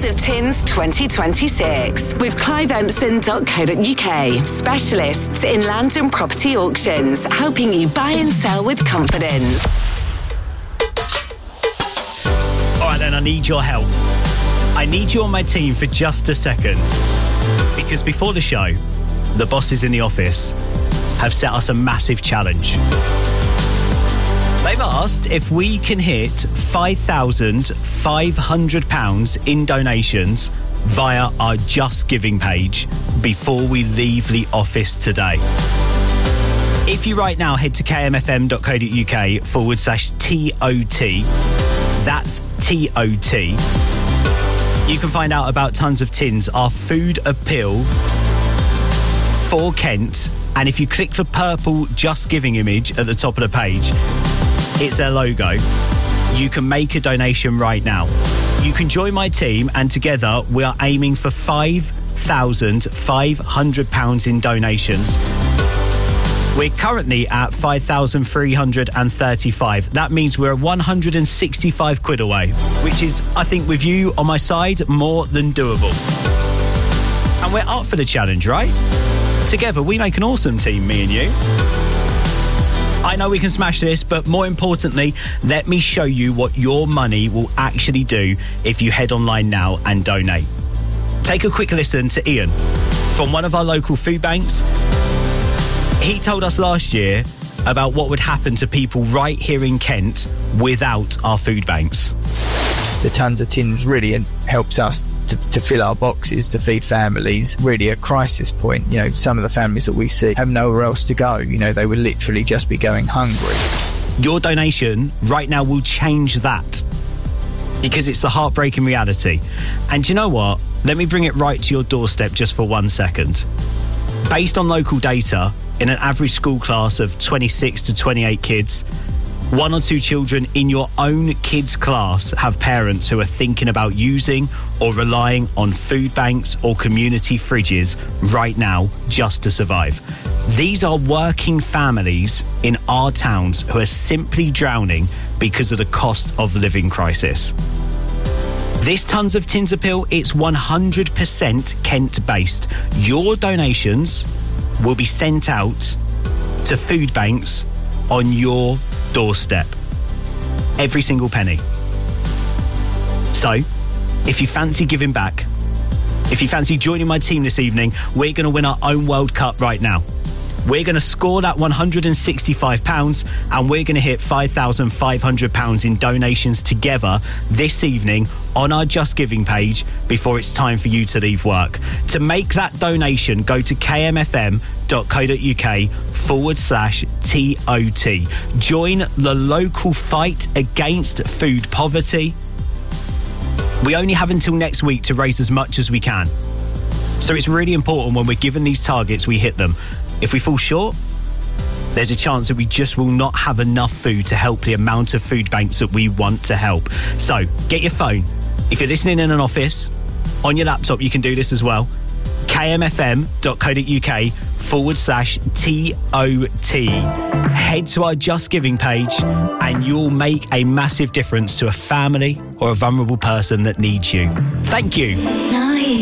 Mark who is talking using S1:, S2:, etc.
S1: Tons of Tins 2026 with cliveempson.co.uk. Specialists in land and property auctions, helping you buy and sell with confidence.
S2: All right, then, I need your help. I need you on my team for just a second. Because before the show, the bosses in the office have set us a massive challenge. They've asked if we can hit £5,500 in donations via our Just Giving page before we leave the office today. If you right now head to kmfm.co.uk/TOT, that's TOT, you can find out about Tons of Tins, our food appeal for Kent. And if you click the purple Just Giving image at the top of the page, it's their logo. You can make a donation right now. You can join my team, and together we are aiming for £5,500 in donations. We're currently at 5,335. That means we're 165 quid away, which is, I think, with you on my side, more than doable. And we're up for the challenge, right? Together we make an awesome team, me and you. I know we can smash this, but more importantly, let me show you what your money will actually do if you head online now and donate. Take a quick listen to Ian from one of our local food banks. He told us last year about what would happen to people right here in Kent without our food banks.
S3: The Tons of Tins really helps us to fill our boxes, to feed families. Really a crisis point. You know, some of the families that we see have nowhere else to go. You know, they would literally just be going hungry.
S2: Your donation right now will change that, because it's the heartbreaking reality. And do you know what? Let me bring it right to your doorstep just for 1 second. Based on local data, in an average school class of 26 to 28 kids, 1 or 2 children in your own kids' class have parents who are thinking about using or relying on food banks or community fridges right now just to survive. These are working families in our towns who are simply drowning because of the cost of living crisis. This Tons of Tins appeal, it's 100% Kent-based. Your donations will be sent out to food banks on your doorstep. Every single penny. So, if you fancy giving back, if you fancy joining my team this evening, we're going to win our own World Cup right now. We're going to score that £165 and we're going to hit £5,500 in donations together this evening on our Just Giving page before it's time for you to leave work. To make that donation, go to kmfm.co.uk/TOT. Join the local fight against food poverty. We only have until next week to raise as much as we can. So it's really important when we're given these targets, we hit them. If we fall short, there's a chance that we just will not have enough food to help the amount of food banks that we want to help. So get your phone. If you're listening in an office, on your laptop, you can do this as well. kmfm.co.uk/TOT. Head to our Just Giving page and you'll make a massive difference to a family or a vulnerable person that needs you. Thank you.